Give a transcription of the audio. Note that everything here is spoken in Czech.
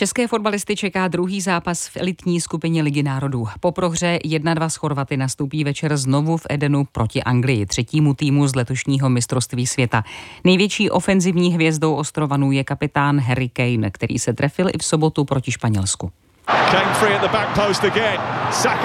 České fotbalisty čeká druhý zápas v elitní skupině Ligy národů. Po prohře 1-2 s Chorvaty nastoupí večer znovu v Edenu proti Anglii, třetímu týmu z letošního mistrovství světa. Největší ofenzivní hvězdou Ostrovanů je kapitán Harry Kane, který se trefil i v sobotu proti Španělsku.